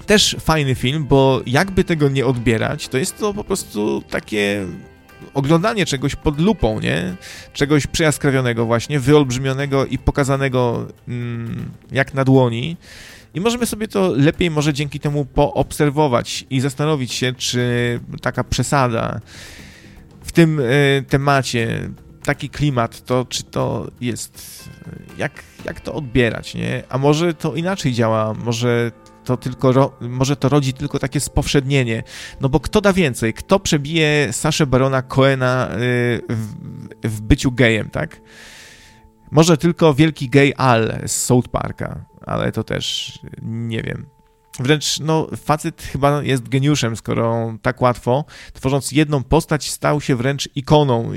Też fajny film, bo jakby tego nie odbierać, to jest to po prostu takie oglądanie czegoś pod lupą, nie? Czegoś przyjaskrawionego właśnie, wyolbrzymionego i pokazanego jak na dłoni. I możemy sobie to lepiej może dzięki temu poobserwować i zastanowić się, czy taka przesada w tym temacie, taki klimat, to czy to jest, jak to odbierać, nie? A może to inaczej działa, może to rodzi tylko takie spowszednienie, no bo kto da więcej? Kto przebije Saszę Barona Cohena w byciu gejem, tak? Może tylko wielki gej Al z South Parka, ale to też nie wiem. Wręcz, no, facet chyba jest geniuszem, skoro tak łatwo, tworząc jedną postać, stał się wręcz ikoną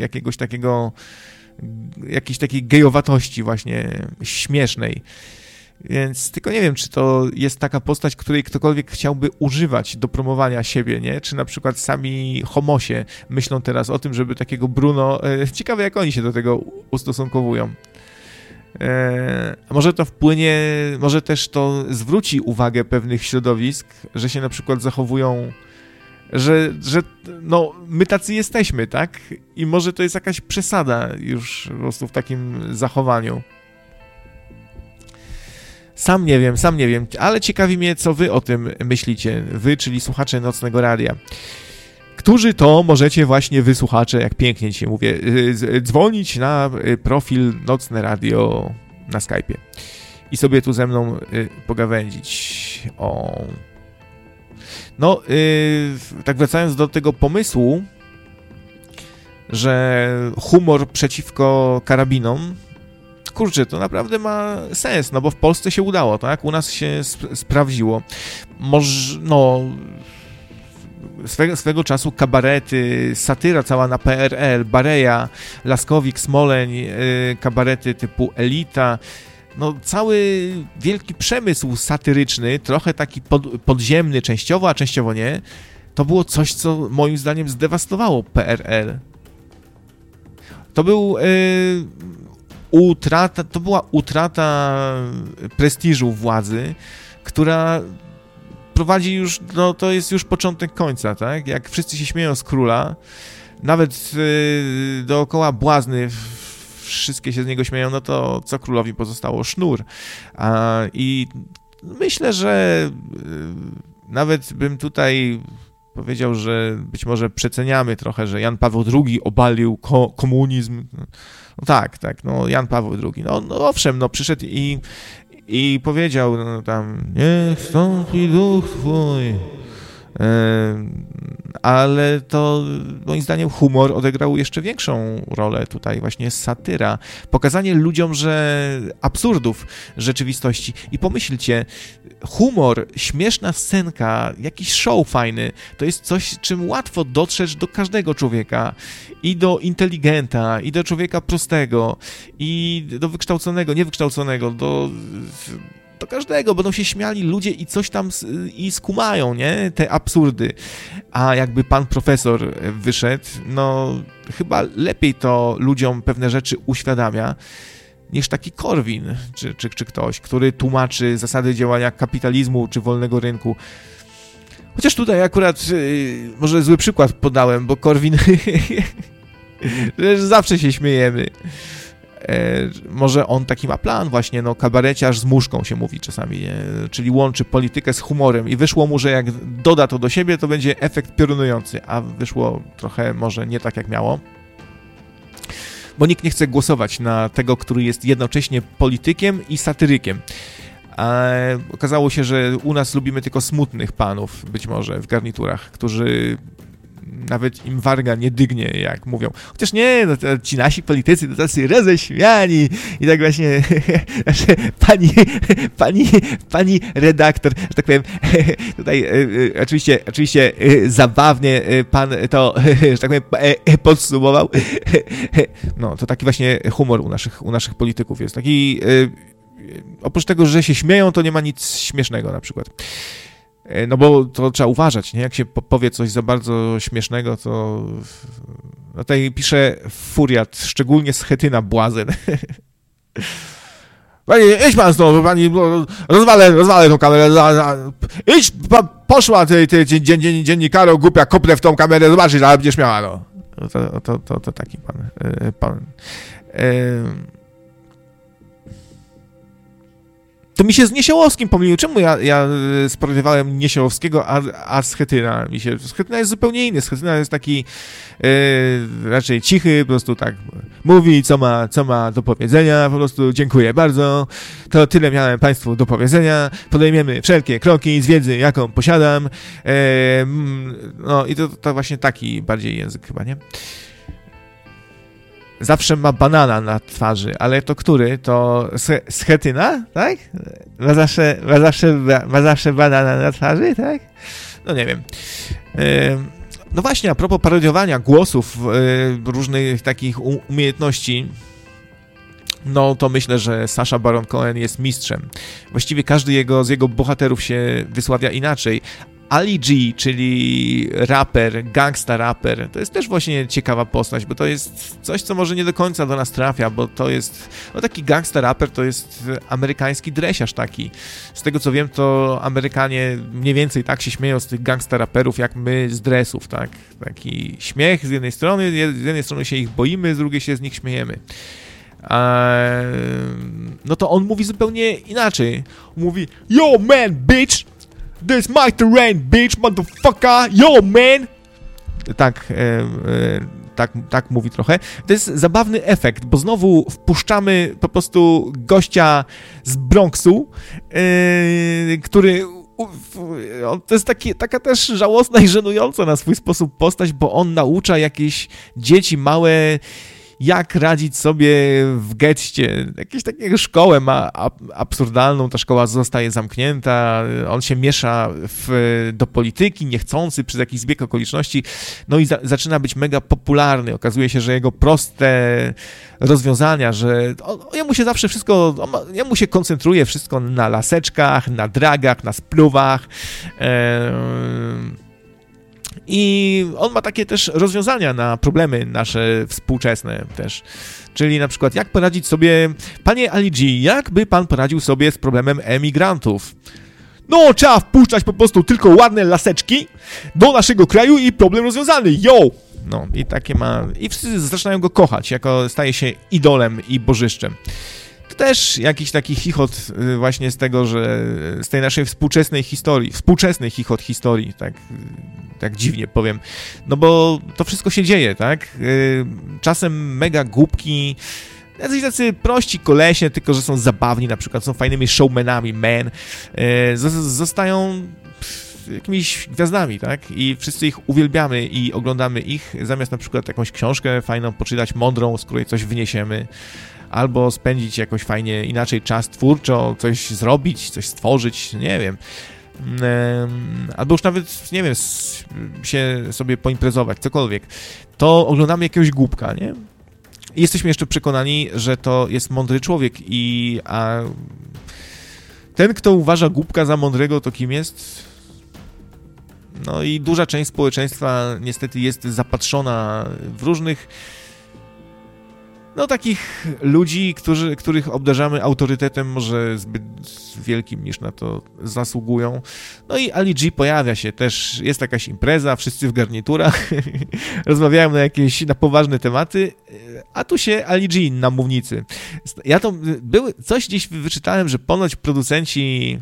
jakiejś takiej gejowatości właśnie śmiesznej. Więc tylko nie wiem, czy to jest taka postać, której ktokolwiek chciałby używać do promowania siebie, nie? Czy na przykład sami homosie myślą teraz o tym, żeby takiego Bruno... Ciekawe, jak oni się do tego ustosunkowują. Może to wpłynie, może też to zwróci uwagę pewnych środowisk, że się na przykład zachowują, że no, my tacy jesteśmy, tak? I może to jest jakaś przesada już po prostu w takim zachowaniu. Sam nie wiem, ale ciekawi mnie, co wy o tym myślicie. Wy, czyli słuchacze Nocnego Radia. Którzy to możecie właśnie wy, słuchacze, jak pięknie dzisiaj mówię, dzwonić na profil Nocne Radio na Skype'ie i sobie tu ze mną pogawędzić. No, tak wracając do tego pomysłu, że humor przeciwko karabinom, kurczę, to naprawdę ma sens, no bo w Polsce się udało, tak? U nas się sprawdziło. Może, no... Swego czasu kabarety, satyra cała na PRL, Bareja, Laskowik, Smoleń, kabarety typu Elita, no cały wielki przemysł satyryczny, trochę taki podziemny częściowo, a częściowo nie, to było coś, co moim zdaniem zdewastowało PRL. To była utrata prestiżu władzy, która prowadzi już, no to jest już początek końca, tak? Jak wszyscy się śmieją z króla, nawet dookoła błazny, wszystkie się z niego śmieją, no to co królowi pozostało? Sznur. I myślę, że nawet bym tutaj powiedział, że być może przeceniamy trochę, że Jan Paweł II obalił komunizm. No tak, no Jan Paweł II. No owszem, no przyszedł i powiedział, no tam, niech wstąpi duch twój. Ale to moim zdaniem humor odegrał jeszcze większą rolę tutaj, właśnie satyra. Pokazanie ludziom, że absurdów rzeczywistości. I pomyślcie, humor, śmieszna scenka, jakiś show fajny, to jest coś, czym łatwo dotrzeć do każdego człowieka. I do inteligenta, i do człowieka prostego, i do wykształconego, niewykształconego, do każdego. Będą się śmiali ludzie i coś tam i skumają, nie? Te absurdy. A jakby pan profesor wyszedł, no chyba lepiej to ludziom pewne rzeczy uświadamia, niż taki Korwin, czy ktoś, który tłumaczy zasady działania kapitalizmu, czy wolnego rynku. Chociaż tutaj akurat może zły przykład podałem, bo Korwin zawsze się śmiejemy. Może on taki ma plan właśnie, no kabareciarz z muszką się mówi czasami, nie? Czyli łączy politykę z humorem i wyszło mu, że jak doda to do siebie, to będzie efekt piorunujący, a wyszło trochę może nie tak jak miało. Bo nikt nie chce głosować na tego, który jest jednocześnie politykiem i satyrykiem. A okazało się, że u nas lubimy tylko smutnych panów, być może w garniturach, którzy nawet im warga nie dygnie, jak mówią. Chociaż nie, no to ci nasi politycy to tacy roześmiani i tak właśnie pani redaktor, że tak powiem, tutaj oczywiście zabawnie pan to, że tak powiem, podsumował. No, to taki właśnie humor u naszych polityków jest. Taki, oprócz tego, że się śmieją, to nie ma nic śmiesznego na przykład. No bo to trzeba uważać, nie? Jak się powie coś za bardzo śmiesznego, to... No tutaj pisze Furiat, szczególnie Schetyna błazen. Pani, idź pan stąd, pani, rozwalę tą kamerę. Idź, poszła, ty dziennikarzu, głupia, kopnę w tą kamerę, zobaczysz, ale będziesz miała, no. To taki pan. To mi się z Niesiołowskim pomyliło. Czemu ja spodziewałem Niesiołowskiego, a Schetyna? Schetyna jest zupełnie inny. Schetyna jest taki raczej cichy, po prostu tak mówi, co ma do powiedzenia, po prostu dziękuję bardzo. To tyle miałem Państwu do powiedzenia. Podejmiemy wszelkie kroki z wiedzy, jaką posiadam. No i to właśnie taki bardziej język chyba, nie? Zawsze ma banana na twarzy, ale to który? To Schetyna, tak? Ma zawsze banana na twarzy, tak? No nie wiem. No właśnie, a propos parodiowania głosów, różnych takich umiejętności, no to myślę, że Sacha Baron Cohen jest mistrzem. Właściwie każdy z jego bohaterów się wysławia inaczej. Ali G, czyli raper, gangsta raper, to jest też właśnie ciekawa postać, bo to jest coś, co może nie do końca do nas trafia, bo to jest, no taki gangsta raper to jest amerykański dresiarz taki. Z tego co wiem, to Amerykanie mniej więcej tak się śmieją z tych gangsta raperów, jak my z dresów, tak? Taki śmiech z jednej strony się ich boimy, z drugiej się z nich śmiejemy. No to on mówi zupełnie inaczej. Mówi, yo man, bitch! This my terrain, bitch, motherfucker, yo, man! Tak mówi trochę. To jest zabawny efekt, bo znowu wpuszczamy po prostu gościa z Bronxu, który... To jest taka też żałosna i żenująca na swój sposób postać, bo on naucza jakieś dzieci małe, jak radzić sobie w getcie. Jakąś taką szkołę ma absurdalną, ta szkoła zostaje zamknięta, on się miesza do polityki, niechcący przez jakiś zbieg okoliczności, no i zaczyna być mega popularny. Okazuje się, że jego proste rozwiązania, że jemu się zawsze wszystko, jemu się koncentruje wszystko na laseczkach, na dragach, na spluwach, i on ma takie też rozwiązania na problemy nasze współczesne też. Czyli na przykład jak poradzić sobie, panie Ali G, jak by pan poradził sobie z problemem emigrantów? No, trzeba wpuszczać po prostu tylko ładne laseczki do naszego kraju i problem rozwiązany, yo! No i takie ma, i wszyscy zaczynają go kochać, jako staje się idolem i bożyszczem. To też jakiś taki chichot właśnie z tego, że z tej naszej współczesnej chichot historii, tak dziwnie powiem, no bo to wszystko się dzieje, tak? Czasem mega głupki, tacy prości kolesie, tylko że są zabawni, na przykład są fajnymi showmanami, zostają jakimiś gwiazdami, tak? I wszyscy ich uwielbiamy i oglądamy ich, zamiast na przykład jakąś książkę fajną poczytać, mądrą, z której coś wyniesiemy, albo spędzić jakoś fajnie inaczej czas twórczo, coś zrobić, coś stworzyć, nie wiem. Albo już nawet, nie wiem, się sobie poimprezować, cokolwiek. To oglądamy jakiegoś głupka, nie? I jesteśmy jeszcze przekonani, że to jest mądry człowiek a ten, kto uważa głupka za mądrego, to kim jest? No i duża część społeczeństwa niestety jest zapatrzona w różnych takich ludzi, których obdarzamy autorytetem może zbyt wielkim, niż na to zasługują. No i Ali G pojawia się też, jest jakaś impreza, wszyscy w garniturach, rozmawiają na poważne tematy, a tu się Ali G na mównicy. Coś gdzieś wyczytałem, że ponoć producenci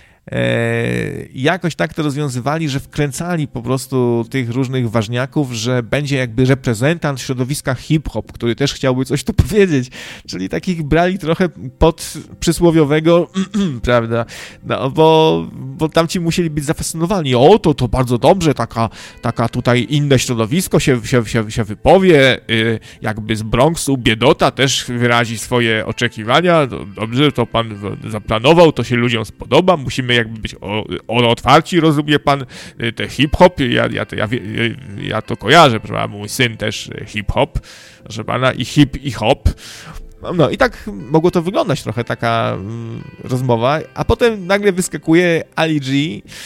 jakoś tak to rozwiązywali, że wkręcali po prostu tych różnych ważniaków, że będzie jakby reprezentant środowiska hip-hop, który też chciałby coś tu powiedzieć, czyli takich brali trochę pod przysłowiowego, prawda, no, bo tamci musieli być zafascynowani, to bardzo dobrze, taka tutaj inne środowisko się wypowie, jakby z Bronxu biedota też wyrazi swoje oczekiwania, dobrze, to pan zaplanował, to się ludziom spodoba, musimy jakby być otwarci, rozumie pan, te hip-hop, ja to kojarzę, proszę, mój syn też hip-hop, proszę pana, i hop. No i tak mogło to wyglądać trochę, taka rozmowa, a potem nagle wyskakuje Ali G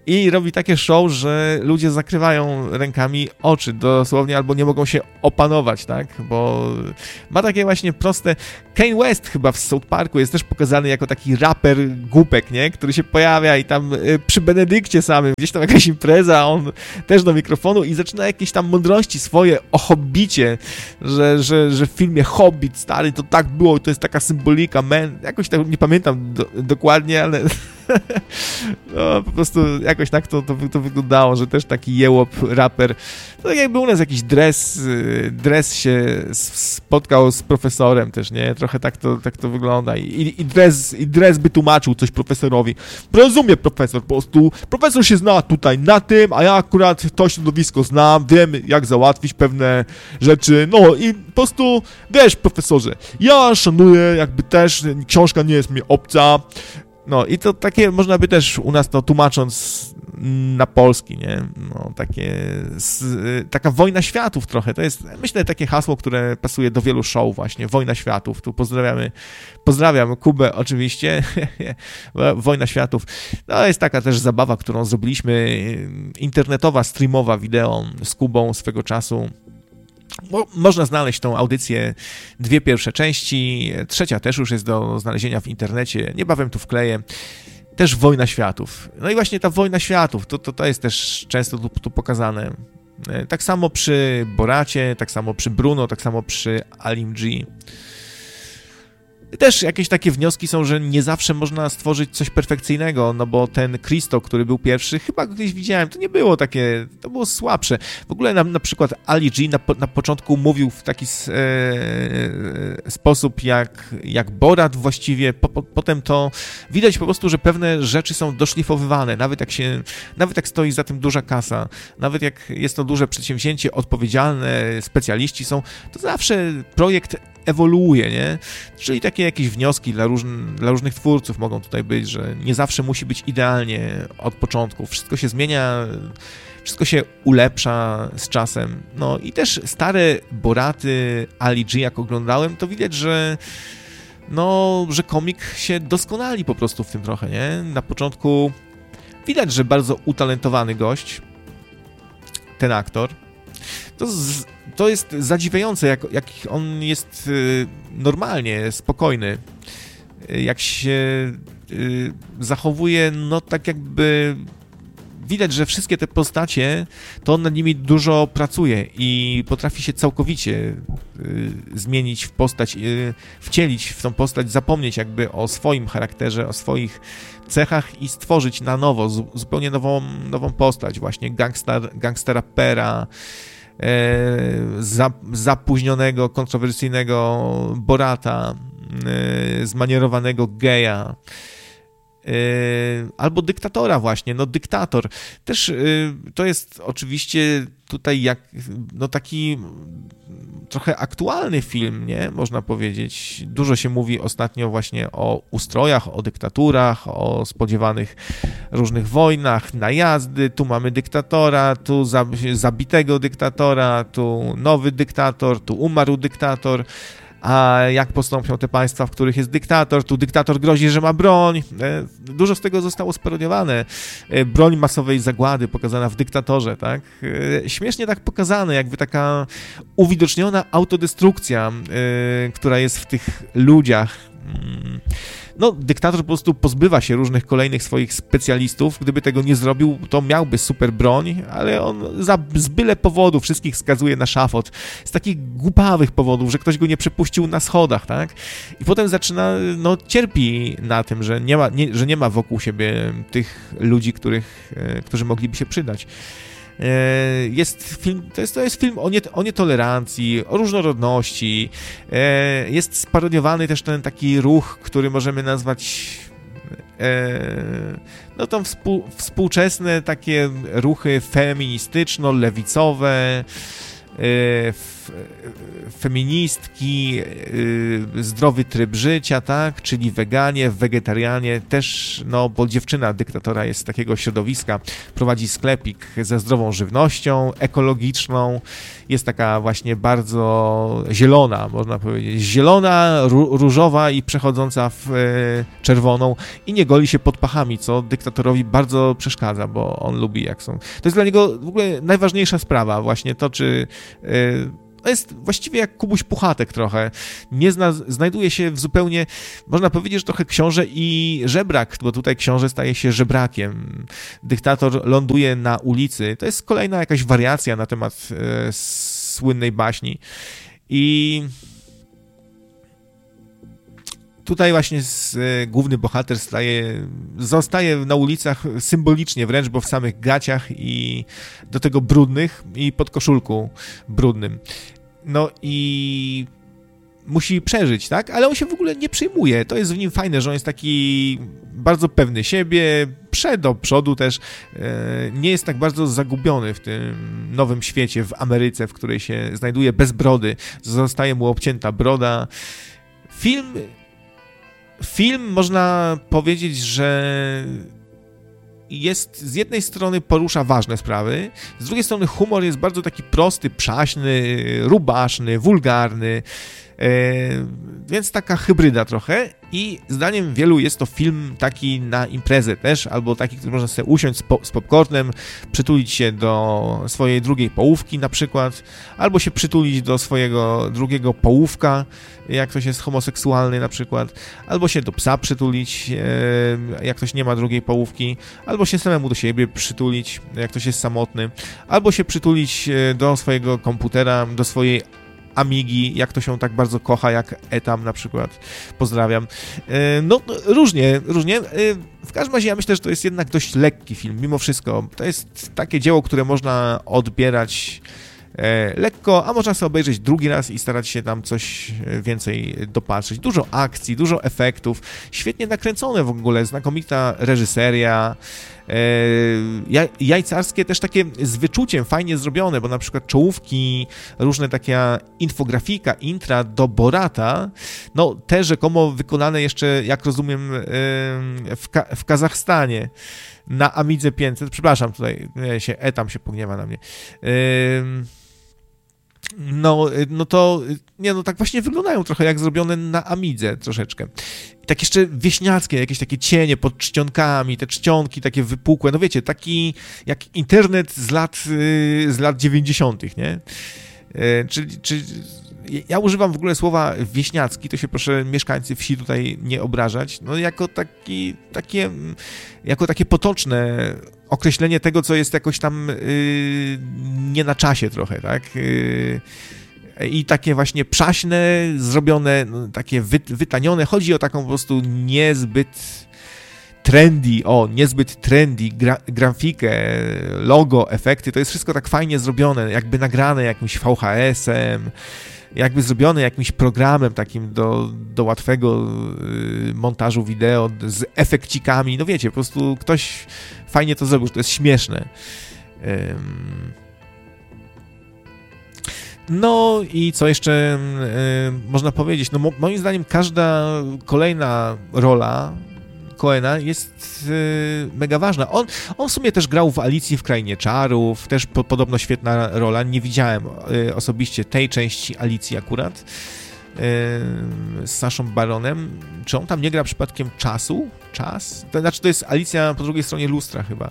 i robi takie show, że ludzie zakrywają rękami oczy dosłownie, albo nie mogą się opanować, tak, bo ma takie właśnie proste... Kanye West chyba w South Parku jest też pokazany jako taki raper głupek, nie, który się pojawia i tam przy Benedykcie samym, gdzieś tam jakaś impreza, on też do mikrofonu i zaczyna jakieś tam mądrości swoje o Hobbicie, że w filmie Hobbit, stary, to tak było, to jest taka symbolika, jakoś tak nie pamiętam dokładnie, ale no, po prostu jakoś tak to wyglądało, że też taki jełop raper, to tak jakby u nas jakiś Dres się spotkał z profesorem też, nie? Trochę tak to wygląda i Dres by tłumaczył coś profesorowi. Rozumie profesor, po prostu profesor się zna tutaj na tym, a ja akurat to środowisko znam, wiem jak załatwić pewne rzeczy, no i po prostu, wiesz profesorze, ja szanuję jakby też, książka nie jest mi obca. No i to takie, można by też u nas to tłumacząc na polski, nie? No taka wojna światów trochę, to jest, myślę, takie hasło, które pasuje do wielu show właśnie, wojna światów, tu pozdrawiam Kubę oczywiście, wojna światów, no jest taka też zabawa, którą zrobiliśmy, internetowa, streamowa wideo z Kubą swego czasu. Można znaleźć tą audycję, 2 pierwsze części, 3 też już jest do znalezienia w internecie, niebawem tu wkleję, też Wojna Światów. No i właśnie ta Wojna Światów, to jest też często tu pokazane. Tak samo przy Boracie, tak samo przy Bruno, tak samo przy Alim G. Też jakieś takie wnioski są, że nie zawsze można stworzyć coś perfekcyjnego, no bo ten Christo, który był pierwszy, chyba go gdzieś widziałem, to nie było takie, to było słabsze. W ogóle na przykład Ali G na początku mówił w taki sposób jak Borat właściwie, potem to widać po prostu, że pewne rzeczy są doszlifowywane, nawet jak stoi za tym duża kasa, nawet jak jest to duże przedsięwzięcie, odpowiedzialne specjaliści są, to zawsze projekt ewoluuje, nie? Czyli takie jakieś wnioski dla różnych twórców mogą tutaj być, że nie zawsze musi być idealnie od początku. Wszystko się zmienia, wszystko się ulepsza z czasem. No i też stare Boraty Ali G, jak oglądałem, to widać, że komik się doskonali po prostu w tym trochę, nie? Na początku widać, że bardzo utalentowany gość, ten aktor. To jest zadziwiające, jak on jest normalnie spokojny, jak się zachowuje, no tak jakby widać, że wszystkie te postacie, to on nad nimi dużo pracuje i potrafi się całkowicie zmienić w postać, wcielić w tą postać, zapomnieć jakby o swoim charakterze, o swoich cechach i stworzyć na nowo, zupełnie nową postać, właśnie gangstera-pera, zapóźnionego, kontrowersyjnego Borata, zmanierowanego geja, albo dyktatora właśnie, no dyktator. Też to jest oczywiście tutaj taki trochę aktualny film, nie? Można powiedzieć. Dużo się mówi ostatnio właśnie o ustrojach, o dyktaturach, o spodziewanych różnych wojnach, najazdy, tu mamy dyktatora, tu zabitego dyktatora, tu nowy dyktator, tu umarł dyktator. A jak postąpią te państwa, w których jest dyktator, tu dyktator grozi, że ma broń. Dużo z tego zostało sparodiowane. Broń masowej zagłady pokazana w Dyktatorze, tak? Śmiesznie tak pokazane, jakby taka uwidoczniona autodestrukcja, która jest w tych ludziach. No, dyktator po prostu pozbywa się różnych kolejnych swoich specjalistów. Gdyby tego nie zrobił, to miałby super broń, ale on z byle powodu wszystkich skazuje na szafot. Z takich głupawych powodów, że ktoś go nie przepuścił na schodach, tak? I potem cierpi na tym, że nie ma wokół siebie tych ludzi, którzy mogliby się przydać. To jest film o nietolerancji, o różnorodności. Jest sparodiowany też ten taki ruch, który możemy nazwać tam współczesne takie ruchy feministyczno-lewicowe, feministki, zdrowy tryb życia, tak, czyli weganie, wegetarianie, też, no, bo dziewczyna dyktatora jest z takiego środowiska, prowadzi sklepik ze zdrową żywnością, ekologiczną, jest taka właśnie bardzo zielona, można powiedzieć, zielona, różowa i przechodząca w czerwoną i nie goli się pod pachami, co dyktatorowi bardzo przeszkadza, bo on lubi, jak są. To jest dla niego w ogóle najważniejsza sprawa, właśnie to, czy to jest właściwie jak Kubuś Puchatek trochę. Nie znajduje się w zupełnie, można powiedzieć, że trochę książę i żebrak, bo tutaj książę staje się żebrakiem. Dyktator ląduje na ulicy. To jest kolejna jakaś wariacja na temat słynnej baśni. I tutaj właśnie główny bohater zostaje na ulicach symbolicznie wręcz, bo w samych gaciach i do tego brudnych i pod koszulką brudnym. No i musi przeżyć, tak? Ale on się w ogóle nie przejmuje. To jest w nim fajne, że on jest taki bardzo pewny siebie, do przodu też. Nie jest tak bardzo zagubiony w tym nowym świecie, w Ameryce, w której się znajduje bez brody. Zostaje mu obcięta broda. Film można powiedzieć, że jest z jednej strony porusza ważne sprawy, z drugiej strony humor jest bardzo taki prosty, przaśny, rubaszny, wulgarny, więc taka hybryda trochę i zdaniem wielu jest to film taki na imprezę też, albo taki, który można sobie usiąść z popcornem, przytulić się do swojej drugiej połówki na przykład, albo się przytulić do swojego drugiego połówka, jak ktoś jest homoseksualny na przykład, albo się do psa przytulić, jak ktoś nie ma drugiej połówki, albo się samemu do siebie przytulić, jak ktoś jest samotny, albo się przytulić do swojego komputera, do swojej Amigi, jak to się tak bardzo kocha, jak Etam na przykład. Pozdrawiam. No, różnie. W każdym razie ja myślę, że to jest jednak dość lekki film, mimo wszystko. To jest takie dzieło, które można odbierać lekko, a można sobie obejrzeć drugi raz i starać się tam coś więcej dopatrzyć. Dużo akcji, dużo efektów, świetnie nakręcone w ogóle, znakomita reżyseria, jajcarskie też takie z wyczuciem, fajnie zrobione, bo na przykład czołówki, różne taka infografika, intra do Borata, no te rzekomo wykonane jeszcze, jak rozumiem, w Kazachstanie na Amidze 500, przepraszam, tutaj Etam się pogniewa na mnie. No to, tak właśnie wyglądają trochę jak zrobione na Amidze troszeczkę. I tak jeszcze wieśniackie, jakieś takie cienie pod czcionkami, te czcionki takie wypukłe, no wiecie, taki jak internet z lat 90., nie? Ja używam w ogóle słowa wieśniacki, to się proszę mieszkańcy wsi tutaj nie obrażać, no jako takie potoczne określenie tego, co jest jakoś tam nie na czasie trochę, tak? I takie właśnie przaśne, zrobione, no, takie wytanione. Chodzi o taką po prostu niezbyt trendy grafikę, logo, efekty. To jest wszystko tak fajnie zrobione, jakby nagrane jakimś VHS-em, jakby zrobione jakimś programem takim do łatwego montażu wideo z efekcikami. No wiecie, po prostu ktoś fajnie to zrobił, że to jest śmieszne. No i co jeszcze można powiedzieć? No moim zdaniem każda kolejna rola Coena jest mega ważna. On w sumie też grał w Alicji w Krainie Czarów, też podobno świetna rola. Nie widziałem osobiście tej części Alicji akurat z Saszą Baronem. Czy on tam nie gra przypadkiem Czas? To znaczy to jest Alicja po drugiej stronie lustra chyba.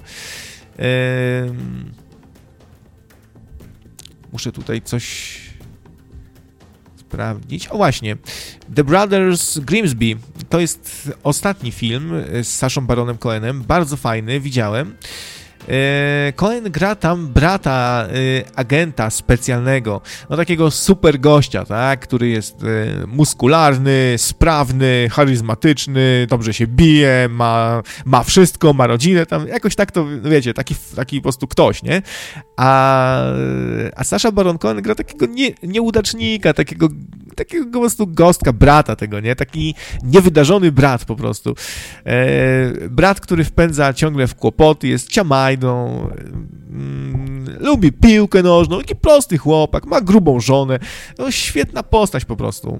Muszę tutaj coś sprawdzić. O właśnie, The Brothers Grimsby to jest ostatni film z Saszą Baronem Cohenem, bardzo fajny, widziałem. Cohen gra tam brata agenta specjalnego, no takiego super gościa, tak, który jest muskularny, sprawny, charyzmatyczny, dobrze się bije, ma wszystko, ma rodzinę, tam jakoś tak to, wiecie, taki po prostu ktoś, nie? A Sasha Baron Cohen gra takiego nieudacznika, takiego po prostu gostka, brata tego, nie? Taki niewydarzony brat po prostu. Brat, który wpędza ciągle w kłopoty, jest ciamajdą, lubi piłkę nożną, taki prosty chłopak, ma grubą żonę, no świetna postać po prostu.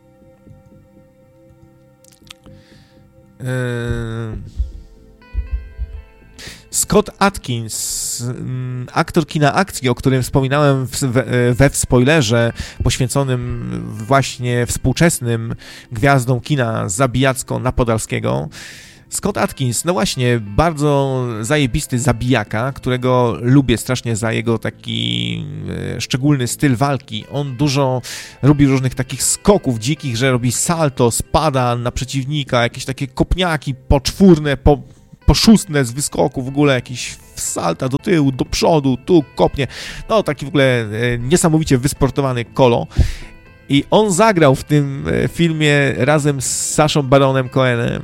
Scott Adkins, aktor kina akcji, o którym wspominałem we spoilerze poświęconym właśnie współczesnym gwiazdom kina zabijacko-napodalskiego. Scott Adkins, no właśnie, bardzo zajebisty zabijaka, którego lubię strasznie za jego taki szczególny styl walki. On dużo robi różnych takich skoków dzikich, że robi salto, spada na przeciwnika, jakieś takie kopniaki poczwórne, poszustne z wyskoku, w ogóle jakiś salta do tyłu, do przodu, tu kopnie. No taki w ogóle niesamowicie wysportowany kolo. I on zagrał w tym filmie razem z Sashą Baronem Cohenem,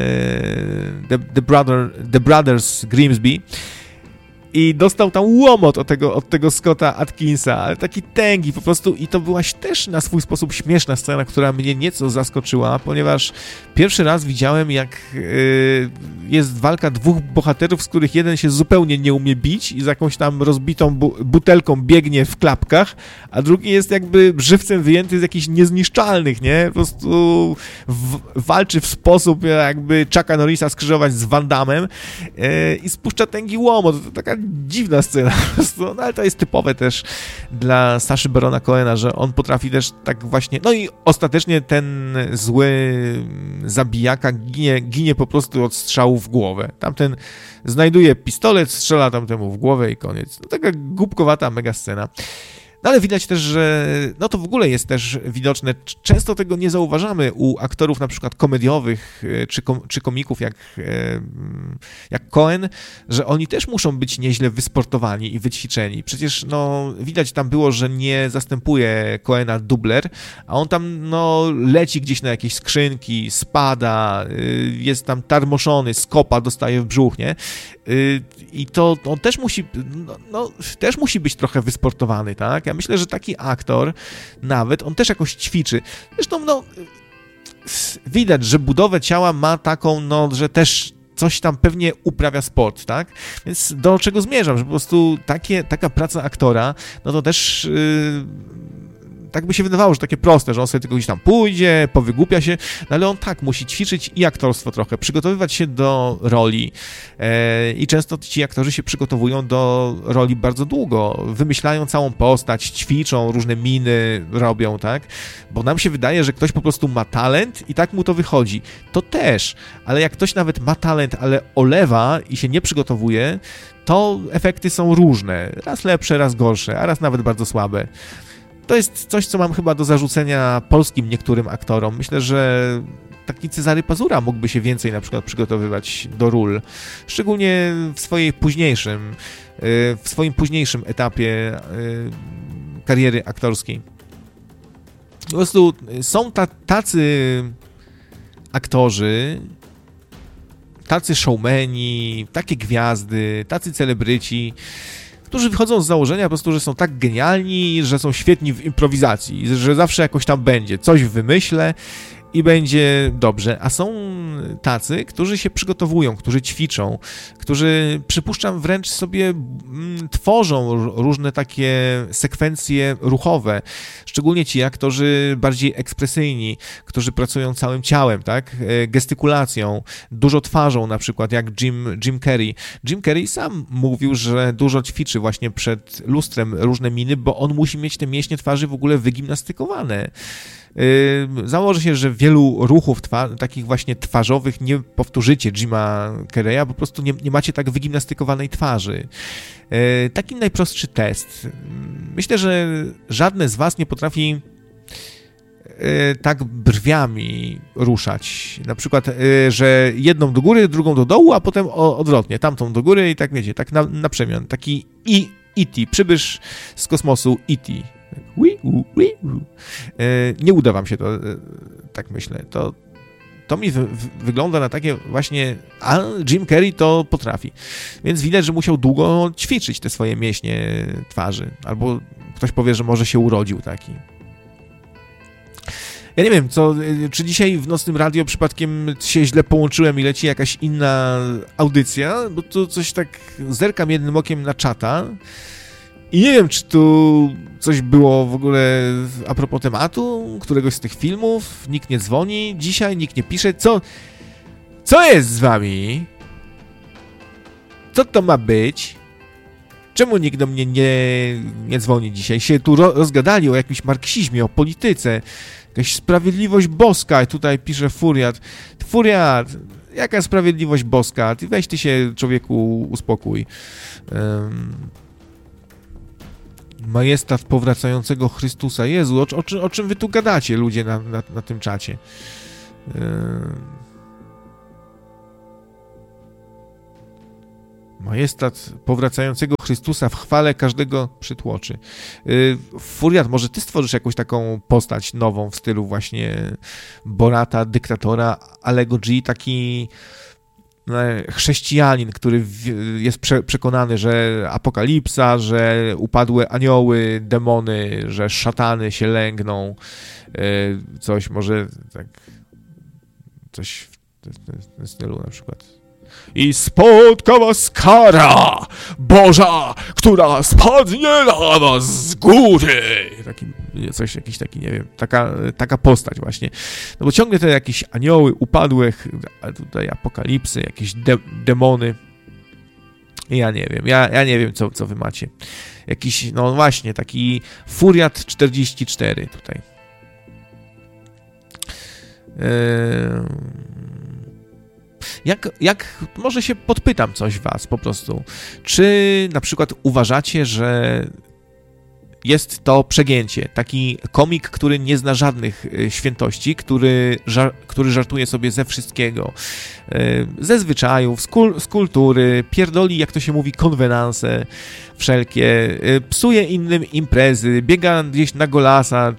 The Brothers Grimsby. I dostał tam łomot od tego Scotta Adkinsa, ale taki tęgi po prostu i to była też na swój sposób śmieszna scena, która mnie nieco zaskoczyła, ponieważ pierwszy raz widziałem, jak jest walka dwóch bohaterów, z których jeden się zupełnie nie umie bić i z jakąś tam rozbitą butelką biegnie w klapkach, a drugi jest jakby żywcem wyjęty z jakichś niezniszczalnych, nie? Po prostu walczy w sposób jakby Chucka Norrisa skrzyżować z Van Damme i spuszcza tęgi łomot. To taka dziwna scena po prostu, no ale to jest typowe też dla Saszy Barona Cohena, że on potrafi też tak właśnie, no i ostatecznie ten zły zabijaka ginie po prostu od strzału w głowę. Tamten znajduje pistolet, strzela tamtemu w głowę i koniec. No taka głupkowata mega scena. No ale widać też, że no to w ogóle jest też widoczne, często tego nie zauważamy u aktorów na przykład komediowych czy komików jak Cohen, że oni też muszą być nieźle wysportowani i wyćwiczeni. Przecież no widać tam było, że nie zastępuje Cohena dubler, a on tam no leci gdzieś na jakieś skrzynki, spada, jest tam tarmoszony, skopa dostaje w brzuch, nie? I to on też też musi być trochę wysportowany, tak? Ja myślę, że taki aktor nawet, on też jakoś ćwiczy. Zresztą, no, widać, że budowę ciała ma taką, no, że też coś tam pewnie uprawia sport, tak? Więc do czego zmierzam, że po prostu taka praca aktora, no to też... tak by się wydawało, że takie proste, że on sobie tylko gdzieś tam pójdzie, powygłupia się, no ale on tak musi ćwiczyć i aktorstwo trochę, przygotowywać się do roli i często ci aktorzy się przygotowują do roli bardzo długo, wymyślają całą postać, ćwiczą, różne miny robią, tak? Bo nam się wydaje, że ktoś po prostu ma talent i tak mu to wychodzi. To też, ale jak ktoś nawet ma talent, ale olewa i się nie przygotowuje, to efekty są różne, raz lepsze, raz gorsze, a raz nawet bardzo słabe. To jest coś, co mam chyba do zarzucenia polskim niektórym aktorom. Myślę, że taki Cezary Pazura mógłby się więcej na przykład przygotowywać do ról, szczególnie w swoim późniejszym etapie kariery aktorskiej. Po prostu są tacy aktorzy, tacy showmeni, takie gwiazdy, tacy celebryci, którzy wychodzą z założenia po prostu, że są tak genialni, że są świetni w improwizacji, że zawsze jakoś tam będzie, coś wymyślę i będzie dobrze, a są tacy, którzy się przygotowują, którzy ćwiczą, którzy, przypuszczam, wręcz sobie tworzą różne takie sekwencje ruchowe, szczególnie ci aktorzy bardziej ekspresyjni, którzy pracują całym ciałem, tak, gestykulacją, dużo twarzą, na przykład jak Jim Carrey. Jim Carrey sam mówił, że dużo ćwiczy właśnie przed lustrem różne miny, bo on musi mieć te mięśnie twarzy w ogóle wygimnastykowane. Założę się, że wielu ruchów takich właśnie twarzowych nie powtórzycie Jima Carreya, po prostu nie macie tak wygimnastykowanej twarzy. Taki najprostszy test. Myślę, że żadne z was nie potrafi tak brwiami ruszać. Na przykład, że jedną do góry, drugą do dołu, a potem odwrotnie, tamtą do góry i tak wiecie, tak na przemian. Taki E.T., przybysz z kosmosu E.T. Nie uda wam się to, tak myślę. To mi wygląda na takie właśnie, a Jim Carrey to potrafi. Więc widać, że musiał długo ćwiczyć te swoje mięśnie twarzy. Albo ktoś powie, że może się urodził taki. Ja nie wiem, czy dzisiaj w Nocnym Radio przypadkiem się źle połączyłem i leci jakaś inna audycja, bo tu coś tak zerkam jednym okiem na czata I nie wiem, czy tu coś było w ogóle a propos tematu, któregoś z tych filmów. Nikt nie dzwoni dzisiaj, nikt nie pisze. Co jest z wami? Co to ma być? Czemu nikt do mnie nie dzwoni dzisiaj? Się tu rozgadali o jakimś marksizmie, o polityce. Jakaś sprawiedliwość boska. Tutaj pisze Furiat. Furiat, jaka sprawiedliwość boska? Weź ty się, człowieku, uspokój. Majestat powracającego Chrystusa. Jezu, o czym wy tu gadacie, ludzie, na tym czacie? Majestat powracającego Chrystusa w chwale każdego przytłoczy. Furiat, może ty stworzysz jakąś taką postać nową w stylu właśnie Borata, dyktatora, Alego G, taki chrześcijanin, który jest przekonany, że apokalipsa, że upadłe anioły, demony, że szatany się lęgną. Coś może tak, coś w tym stylu na przykład. I spotka was kara Boża, która spadnie na was z góry. Jakiś taki, nie wiem, taka postać właśnie. No bo ciągle te jakieś anioły upadłych, a tutaj apokalipsy, jakieś demony. Ja nie wiem, ja nie wiem, co wy macie. Jakiś, no właśnie, taki Furiat 44 tutaj. Może się podpytam coś was po prostu. Czy na przykład uważacie, że jest to przegięcie? Taki komik, który nie zna żadnych świętości, który żartuje sobie ze wszystkiego. Ze zwyczajów, z kultury, pierdoli, jak to się mówi, konwenanse wszelkie, psuje innym imprezy, biega gdzieś na golasa,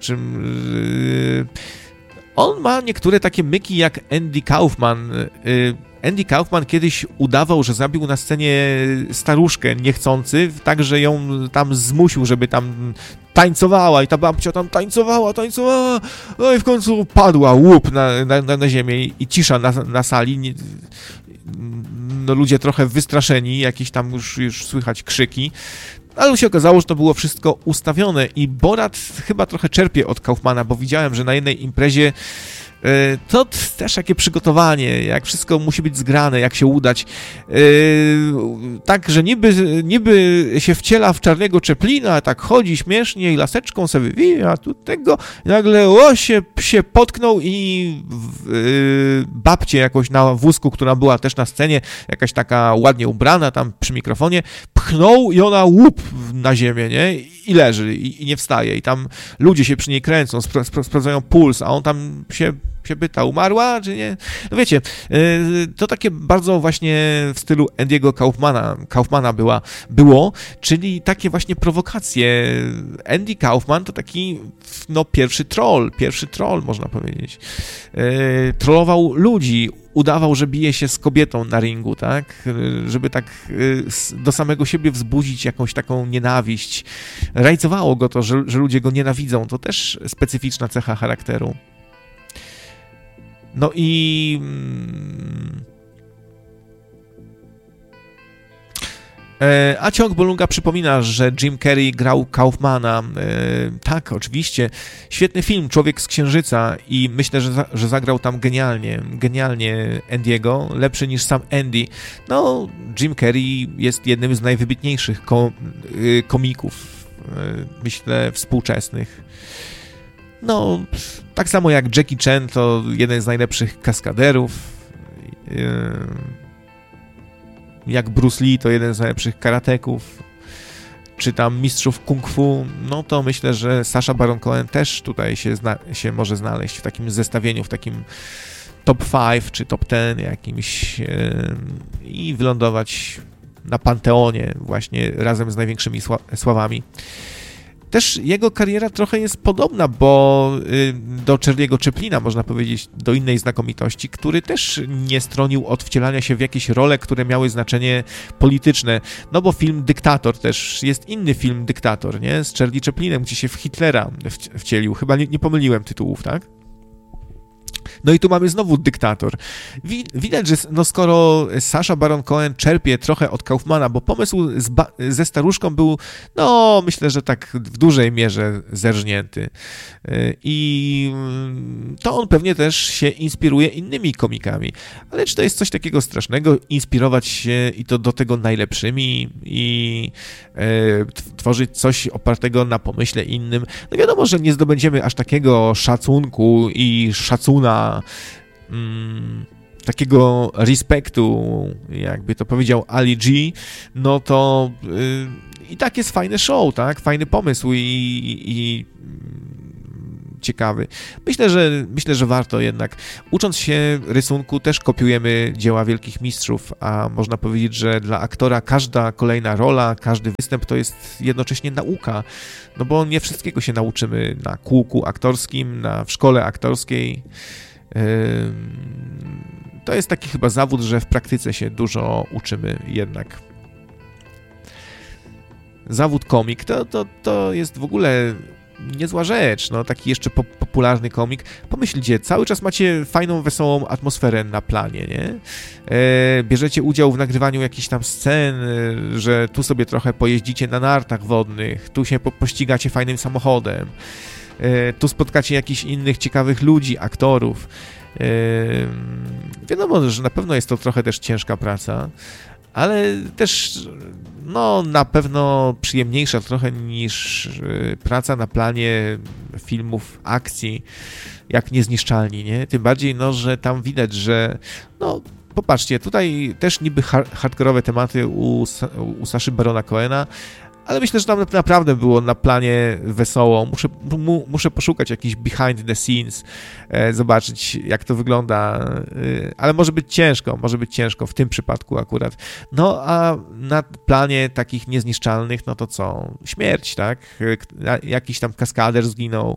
on ma niektóre takie myki jak Andy Kaufman. Andy Kaufman kiedyś udawał, że zabił na scenie staruszkę niechcący, tak, że ją tam zmusił, żeby tam tańcowała i ta babcia tam tańcowała, no i w końcu padła łup na ziemię i cisza na sali. No ludzie trochę wystraszeni, jakieś tam już słychać krzyki. Ale się okazało, że to było wszystko ustawione i Borat chyba trochę czerpie od Kaufmana, bo widziałem, że na jednej imprezie to też jakie przygotowanie, jak wszystko musi być zgrane, jak się udać. Tak, że niby się wciela w czarnego Chaplina, tak chodzi śmiesznie i laseczką sobie wywija, a tu tego nagle się potknął i babcię jakoś na wózku, która była też na scenie, jakaś taka ładnie ubrana tam przy mikrofonie, pchnął i ona łup na ziemię, nie? I leży i nie wstaje i tam ludzie się przy niej kręcą, sprawdzają puls, a on tam się pyta, umarła, czy nie? No wiecie, to takie bardzo właśnie w stylu Andy'ego Kaufmana było, czyli takie właśnie prowokacje. Andy Kaufman to taki, no, pierwszy troll, można powiedzieć. Trollował ludzi, udawał, że bije się z kobietą na ringu, tak? Żeby tak do samego siebie wzbudzić jakąś taką nienawiść. Rajcowało go to, że ludzie go nienawidzą. To też specyficzna cecha charakteru. No i a ciąg Bolunga przypomina, że Jim Carrey grał Kaufmana. Tak, oczywiście. Świetny film, Człowiek z Księżyca i myślę, że zagrał tam genialnie Andy'ego, lepszy niż sam Andy. No, Jim Carrey jest jednym z najwybitniejszych komików, myślę, współczesnych. No, tak samo jak Jackie Chan to jeden z najlepszych kaskaderów, jak Bruce Lee to jeden z najlepszych karateków, czy tam mistrzów kung fu, no to myślę, że Sacha Baron Cohen też tutaj się może znaleźć w takim zestawieniu, w takim top 5 czy top 10 jakimś i wylądować na Panteonie właśnie razem z największymi sławami. Też jego kariera trochę jest podobna, bo do Charlie'ego Chaplina, można powiedzieć, do innej znakomitości, który też nie stronił od wcielania się w jakieś role, które miały znaczenie polityczne. No bo film Dyktator też jest inny film Dyktator, nie? Z Charlie Chaplinem, gdzie się w Hitlera wcielił. Chyba nie pomyliłem tytułów, tak? No i tu mamy znowu dyktator. Widać, że no skoro Sacha Baron Cohen czerpie trochę od Kaufmana, bo pomysł ze staruszką był, no myślę, że tak w dużej mierze zerżnięty. I to on pewnie też się inspiruje innymi komikami. Ale czy to jest coś takiego strasznego, inspirować się i to do tego najlepszymi i tworzyć coś opartego na pomyśle innym? No wiadomo, że nie zdobędziemy aż takiego szacunku i szacuna, takiego respektu, jakby to powiedział Ali G, no to i tak jest fajny show, tak? Fajny pomysł i ciekawy. Myślę, że warto jednak. Ucząc się rysunku też kopiujemy dzieła wielkich mistrzów, a można powiedzieć, że dla aktora każda kolejna rola, każdy występ to jest jednocześnie nauka, no bo nie wszystkiego się nauczymy na kółku aktorskim, w szkole aktorskiej. To jest taki chyba zawód, że w praktyce się dużo uczymy jednak. Zawód komik to jest w ogóle niezła rzecz, no taki jeszcze popularny komik. Pomyślcie, cały czas macie fajną, wesołą atmosferę na planie, nie? Bierzecie udział w nagrywaniu jakichś tam scen, że tu sobie trochę pojeździcie na nartach wodnych, tu się pościgacie fajnym samochodem, tu spotkacie jakichś innych ciekawych ludzi, aktorów. Wiadomo, że na pewno jest to trochę też ciężka praca, ale też no na pewno przyjemniejsza trochę niż praca na planie filmów akcji, jak Niezniszczalni, nie? Tym bardziej, no, że tam widać, że no popatrzcie, tutaj też niby hardkorowe tematy u Saszy Barona Cohena, ale myślę, że tam naprawdę było na planie wesoło. Muszę poszukać jakichś behind the scenes, zobaczyć, jak to wygląda, ale może być ciężko w tym przypadku akurat. No, a na planie takich niezniszczalnych, no to co? Śmierć, tak? Jakiś tam kaskader zginął.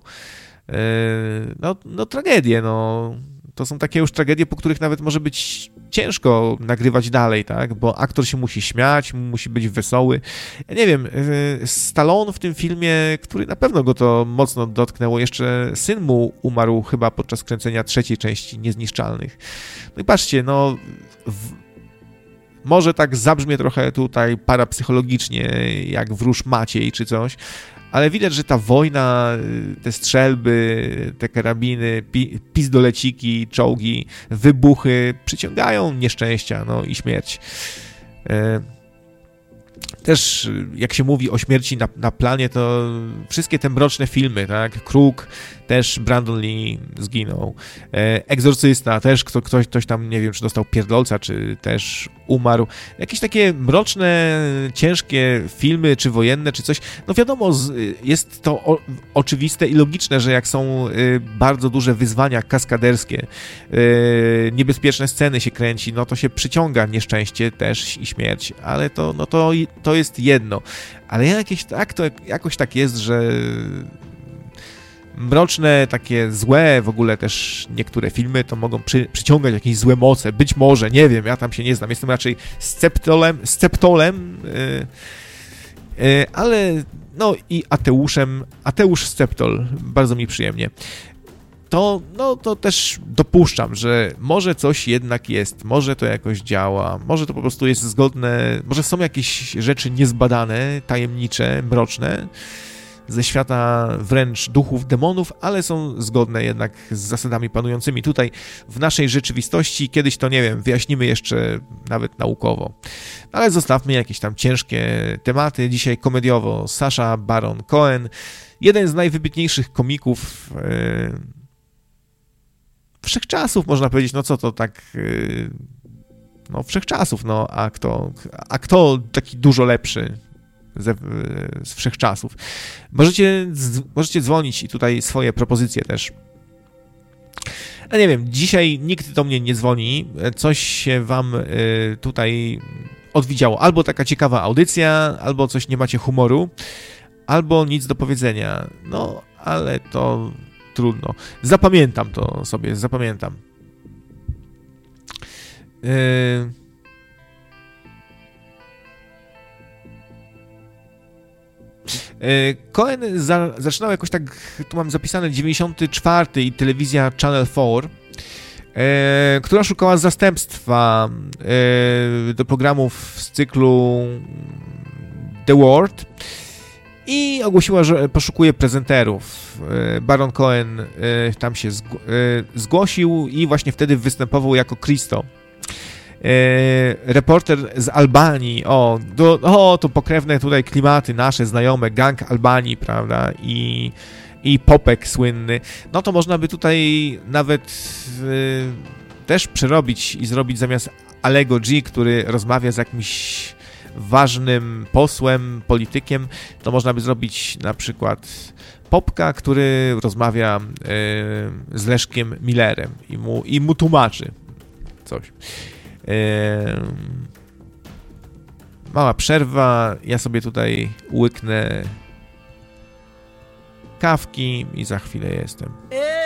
No tragedie, no. To są takie już tragedie, po których nawet może być ciężko nagrywać dalej, tak? Bo aktor się musi śmiać, musi być wesoły. Ja nie wiem, Stallone w tym filmie, który na pewno go to mocno dotknęło, jeszcze syn mu umarł chyba podczas kręcenia trzeciej części Niezniszczalnych. No i patrzcie, no może tak zabrzmie trochę tutaj parapsychologicznie, jak Wróż Maciej czy coś, ale widać, że ta wojna, te strzelby, te karabiny, pizdoleciki, czołgi, wybuchy przyciągają nieszczęścia, no i śmierć. Też jak się mówi o śmierci na planie, to wszystkie te mroczne filmy, tak? Kruk, też Brandon Lee zginął. Egzorcysta, też ktoś tam, nie wiem, czy dostał pierdolca, czy też umarł. Jakieś takie mroczne, ciężkie filmy, czy wojenne, czy coś. No wiadomo, jest to oczywiste i logiczne, że jak są bardzo duże wyzwania kaskaderskie, niebezpieczne sceny się kręci, no to się przyciąga nieszczęście też i śmierć, ale to jest jedno. Ale jakoś tak jest, że mroczne, takie złe w ogóle też niektóre filmy to mogą przyciągać jakieś złe moce. Być może, nie wiem, ja tam się nie znam. Jestem raczej sceptolem, ale no i ateuszem. Ateusz Sceptol. Bardzo mi przyjemnie. To też dopuszczam, że może coś jednak jest, może to jakoś działa, może to po prostu jest zgodne, może są jakieś rzeczy niezbadane, tajemnicze, mroczne, ze świata wręcz duchów, demonów, ale są zgodne jednak z zasadami panującymi tutaj w naszej rzeczywistości. Kiedyś to, nie wiem, wyjaśnimy jeszcze nawet naukowo. Ale zostawmy jakieś tam ciężkie tematy. Dzisiaj komediowo Sacha Baron Cohen, jeden z najwybitniejszych komików wszechczasów, można powiedzieć, no co to tak, no wszechczasów, no a kto taki dużo lepszy z wszechczasów. Możecie dzwonić i tutaj swoje propozycje też. Ja nie wiem, dzisiaj nikt do mnie nie dzwoni, coś się wam tutaj odwidziało. Albo taka ciekawa audycja, albo coś nie macie humoru, albo nic do powiedzenia. No, ale to trudno. Zapamiętam to sobie, zapamiętam. Cohen zaczynał jakoś tak, tu mam zapisane 94 i telewizja Channel 4 która szukała zastępstwa do programów z cyklu The Word i ogłosiła, że poszukuje prezenterów. Baron Cohen tam się zgłosił i właśnie wtedy występował jako Christo. Reporter z Albanii, to pokrewne tutaj klimaty nasze, znajome, gang Albanii, prawda, i Popek słynny, no to można by tutaj nawet też przerobić i zrobić zamiast Alego G, który rozmawia z jakimś ważnym posłem, politykiem, to można by zrobić na przykład Popka, który rozmawia z Leszkiem Millerem i mu tłumaczy coś. Mała przerwa, ja sobie tutaj łyknę kawki i za chwilę jestem.